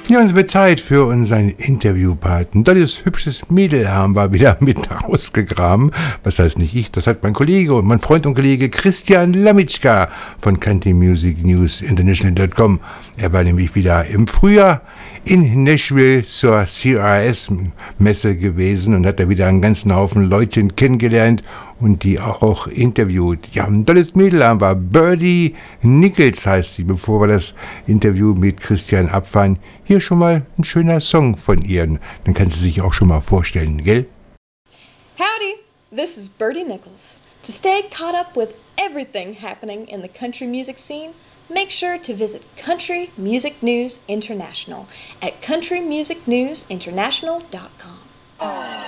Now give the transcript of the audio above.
Ja, es wird Zeit für unseren Interviewpart. Ein tolles, hübsches Mädel haben wir wieder mit rausgegraben. Was heißt nicht ich, das hat mein Kollege und mein Freund und Kollege Christian Lamitschka von Country Music News International.com. Er war nämlich wieder im Frühjahr in Nashville zur CRS-Messe gewesen und hat da wieder einen ganzen Haufen Leutchen kennengelernt und die auch interviewt. Ja, ein tolles Mädel haben wir. Birdie Nichols heißt sie. Bevor wir das Interview mit Christian abfahren, hier schon mal ein schöner Song von ihr. Dann kann sie sich auch schon mal vorstellen, gell? Howdy, this is Birdie Nichols. To stay caught up with everything happening in the country music scene, make sure to visit Country Music News International at countrymusicnewsinternational.com.